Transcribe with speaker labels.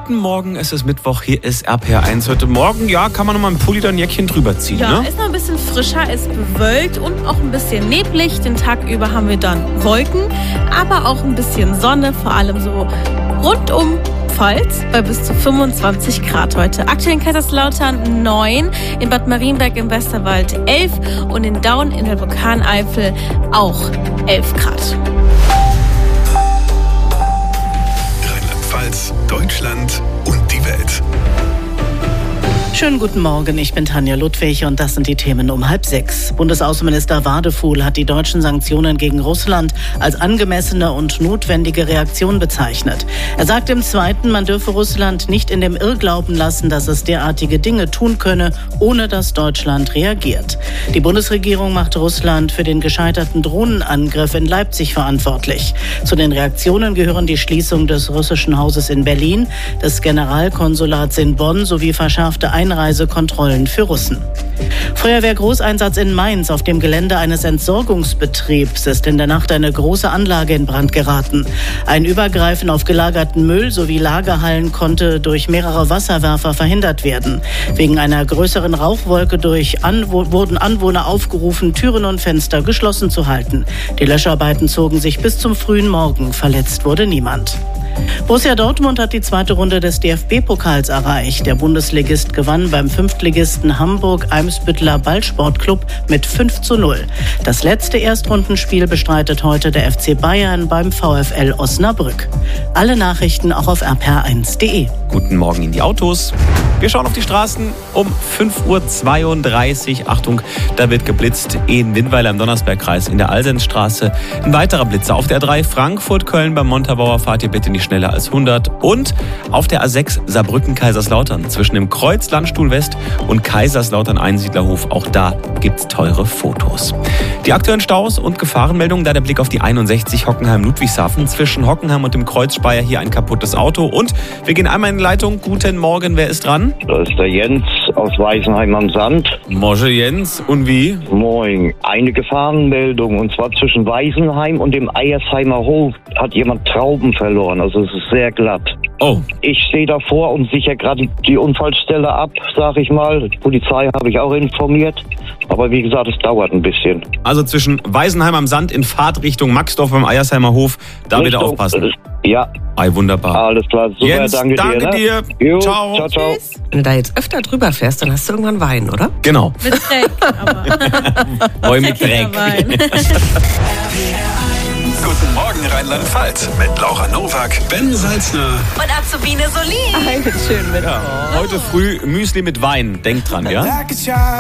Speaker 1: Guten Morgen, es ist Mittwoch, hier ist RPR1. Heute Morgen, ja, kann man nochmal ein Pulli oder ein Jäckchen drüber ziehen,
Speaker 2: Ja,
Speaker 1: ne?
Speaker 2: ist noch ein bisschen frischer, ist bewölkt und auch ein bisschen neblig. Den Tag über haben wir dann Wolken, aber auch ein bisschen Sonne, vor allem so rund um Pfalz bei bis zu 25 Grad heute. Aktuell in Kaiserslautern 9, in Bad Marienberg im Westerwald 11 und in Daun in der Vulkaneifel auch 11 Grad.
Speaker 3: Rheinland-Pfalz, Deutschland und die Welt.
Speaker 4: Schönen guten Morgen, ich bin Tanja Ludwig und das sind die Themen um 5:30. Bundesaußenminister Wadefuhl hat die deutschen Sanktionen gegen Russland als angemessene und notwendige Reaktion bezeichnet. Er sagt im Zweiten, man dürfe Russland nicht in dem Irrglauben lassen, dass es derartige Dinge tun könne, ohne dass Deutschland reagiert. Die Bundesregierung machte Russland für den gescheiterten Drohnenangriff in Leipzig verantwortlich. Zu den Reaktionen gehören die Schließung des russischen Hauses in Berlin, des Generalkonsulats in Bonn sowie verschärfte Einreisekontrollen für Russen. Feuerwehr-Großeinsatz in Mainz. Auf dem Gelände eines Entsorgungsbetriebs ist in der Nacht eine große Anlage in Brand geraten. Ein Übergreifen auf gelagerten Müll sowie Lagerhallen konnte durch mehrere Wasserwerfer verhindert werden. Wegen einer größeren Rauchwolke wurden Anwohner aufgerufen, Türen und Fenster geschlossen zu halten. Die Löscharbeiten zogen sich bis zum frühen Morgen. Verletzt wurde niemand. Borussia Dortmund hat die zweite Runde des DFB-Pokals erreicht. Der Bundesligist gewann beim Fünftligisten Hamburg-Eimsbütteler Ballsportclub mit 5:0. Das letzte Erstrundenspiel bestreitet heute der FC Bayern beim VfL Osnabrück. Alle Nachrichten auch auf rpr1.de.
Speaker 1: Guten Morgen in die Autos. Wir schauen auf die Straßen um 5:32 Uhr. Achtung, da wird geblitzt in Winnweiler im Donnersbergkreis in der Alsensstraße. Ein weiterer Blitzer auf der A3 Frankfurt-Köln beim Montabaur. Fahrt ihr bitte nicht schneller als 100. Und auf der A6 Saarbrücken-Kaiserslautern zwischen dem Kreuz Landstuhl West und Kaiserslautern-Einsiedlerhof. Auch da gibt's teure Fotos. Die aktuellen Staus und Gefahrenmeldungen, da der Blick auf die 61 Hockenheim-Ludwigshafen. Zwischen Hockenheim und dem Kreuz Speyer hier ein kaputtes Auto. Und wir gehen einmal in die Leitung. Guten Morgen, wer ist dran?
Speaker 5: Da ist der Jens aus Weißenheim am Sand.
Speaker 1: Morgen Jens, und wie?
Speaker 5: Moin. Eine Gefahrenmeldung, und zwar zwischen Weißenheim und dem Eiersheimer Hof hat jemand Trauben verloren. Also es ist sehr glatt.
Speaker 1: Oh,
Speaker 5: Ich stehe davor und sichere gerade die Unfallstelle ab, sag ich mal. Die Polizei habe ich auch informiert. Aber wie gesagt, es dauert ein bisschen.
Speaker 1: also zwischen Weißenheim am Sand in Fahrtrichtung Maxdorf beim Eiersheimer Hof. Da bitte aufpassen.
Speaker 5: Ja,
Speaker 1: Ei, wunderbar.
Speaker 5: alles klar. Super,
Speaker 1: Jens, danke
Speaker 5: dir.
Speaker 1: dir.
Speaker 5: Jo,
Speaker 1: Ciao.
Speaker 5: ciao, ciao.
Speaker 6: Wenn du da jetzt öfter drüber fährst, dann hast du irgendwann Wein, oder?
Speaker 1: Genau.
Speaker 2: Mit Dreck, aber
Speaker 1: Heu mit Dreck.
Speaker 2: Wein.
Speaker 3: Guten Morgen Rheinland-Pfalz mit Laura Nowak, Ben Salzner
Speaker 7: Und Azubine Solin.
Speaker 6: Einen schönen Mittwoch.
Speaker 1: Heute früh Müsli mit Wein. Denkt dran, ja?